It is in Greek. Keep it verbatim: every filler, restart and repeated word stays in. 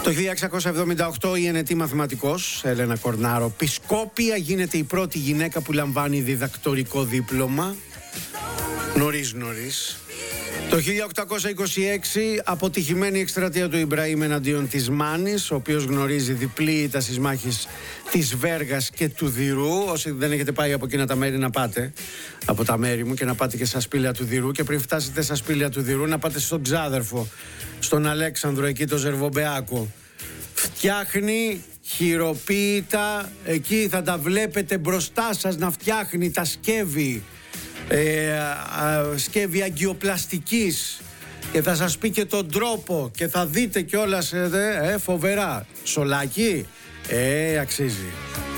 Το χίλια εξακόσια εβδομήντα οκτώ η ενετή μαθηματικός Έλενα Κορνάρο Πισκόπια γίνεται η πρώτη γυναίκα που λαμβάνει διδακτορικό δίπλωμα. Νωρίς νωρίς. Το χίλια οκτακόσια είκοσι έξι αποτυχημένη εκστρατεία του Ιμπραήμ εναντίον της Μάνης, ο οποίος γνωρίζει διπλή ήττα στις μάχες της Βέργας και του Δηρού. Όσοι δεν έχετε πάει από εκείνα τα μέρη, να πάτε από τα μέρη μου και να πάτε και στα σπήλαια του Δηρού, και πριν φτάσετε στα σπήλαια του Δηρού να πάτε στον Ξάδερφο, στον Αλέξανδρο, εκεί το Ζερβομπεάκο. Φτιάχνει χειροποίητα, εκεί θα τα βλέπετε μπροστά σας να φτιάχνει τα σκεύη, ε, α, σκεύη αγκιοπλαστικής, και θα σας πει και τον τρόπο και θα δείτε κιόλας, ε, ε, φοβερά. Σολάκι, ε, αξίζει.